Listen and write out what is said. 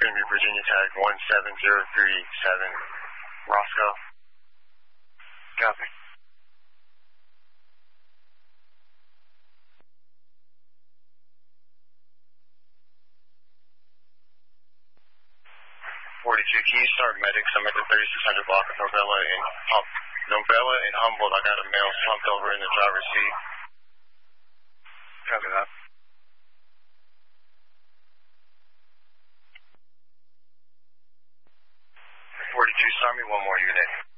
going to be Virginia tag 17037, Roscoe. Copy. 42, can you start medics? I'm at the 3600 block of Novella and Humboldt. I got a male slumped over in the driver's seat. Copy that. 42, start me one more unit.